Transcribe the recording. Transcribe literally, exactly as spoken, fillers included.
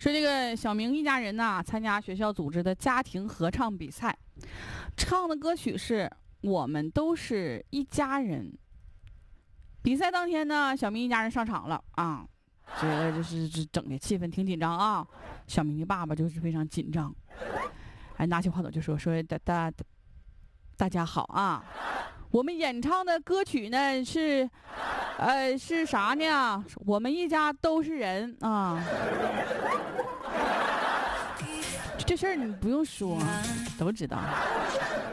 说这个小明一家人呐、参加学校组织的家庭合唱比赛，唱的歌曲是我们都是一家人。比赛当天呢，小明一家人上场了啊，这个就是这整的气氛挺紧张啊。小明的爸爸就是非常紧张，哎，拿起话筒就说说大大大家好啊，我们演唱的歌曲呢是，呃是啥呢？我们一家都是人啊。这事儿你不用说，都知道。